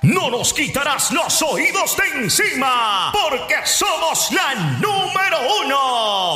No nos quitarás los oídos de encima, porque somos la número 1.